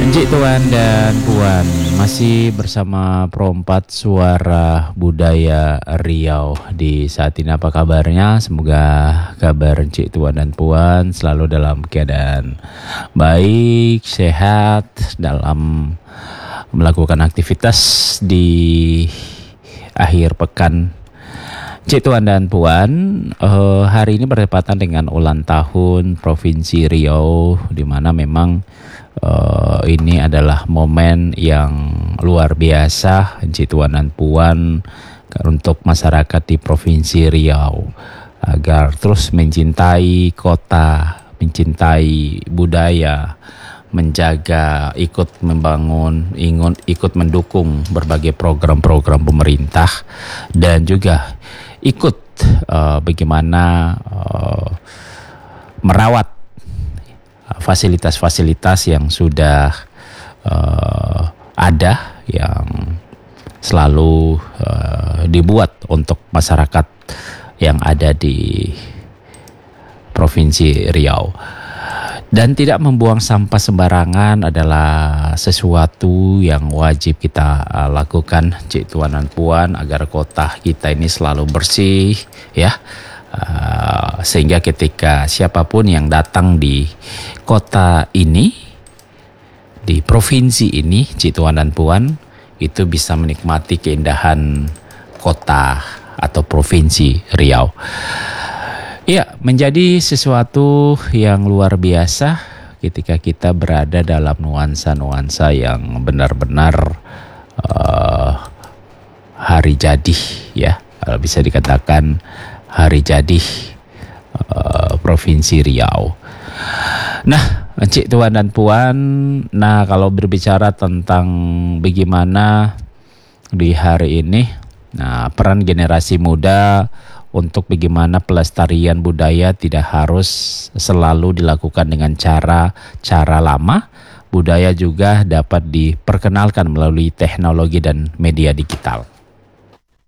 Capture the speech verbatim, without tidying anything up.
Encik Tuan dan Puan, masih bersama Perompat Suara Budaya Riau. Di saat ini apa kabarnya? Semoga kabar Encik Tuan dan Puan selalu dalam keadaan baik, sehat, dalam melakukan aktivitas di akhir pekan. Encik Tuan dan Puan, uh, hari ini bertepatan dengan ulang tahun Provinsi Riau, di mana memang uh, ini adalah momen yang luar biasa, Encik Tuan dan Puan, untuk masyarakat di Provinsi Riau agar terus mencintai kota, mencintai budaya, menjaga, ikut membangun, ingin ikut mendukung berbagai program-program pemerintah, dan juga ikut uh, bagaimana uh, merawat fasilitas-fasilitas yang sudah uh, ada, yang selalu uh, dibuat untuk masyarakat yang ada di Provinsi Riau. Dan tidak membuang sampah sembarangan adalah sesuatu yang wajib kita uh, lakukan, Cik Tuan dan Puan, agar kota kita ini selalu bersih, ya. Uh, sehingga ketika siapapun yang datang di kota ini, di provinsi ini, Cik Tuan dan Puan, itu bisa menikmati keindahan kota atau Provinsi Riau. Ya, menjadi sesuatu yang luar biasa ketika kita berada dalam nuansa-nuansa yang benar-benar uh, hari jadi, ya, bisa dikatakan hari jadi uh, Provinsi Riau. Nah, Encik Tuan dan Puan, nah kalau berbicara tentang bagaimana di hari ini, nah peran generasi muda untuk bagaimana pelestarian budaya tidak harus selalu dilakukan dengan cara-cara lama. Budaya juga dapat diperkenalkan melalui teknologi dan media digital.